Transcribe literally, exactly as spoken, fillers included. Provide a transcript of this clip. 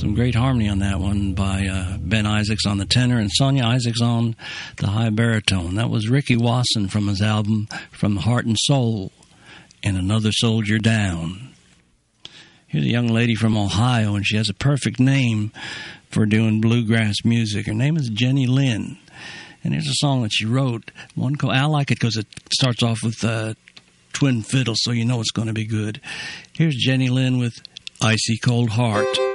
Some great harmony on that one by uh, Ben Isaacs on the tenor and Sonia Isaacs on the high baritone. That was Ricky Wasson from his album From Heart and Soul and Another Soldier Down. Here's a young lady from Ohio, and she has a perfect name for doing bluegrass music. Her name is Jenny Lynn. And here's a song that she wrote. One co- I like it because it starts off with uh, twin fiddles, so you know it's going to be good. Here's Jenny Lynn with Icy Cold Heart.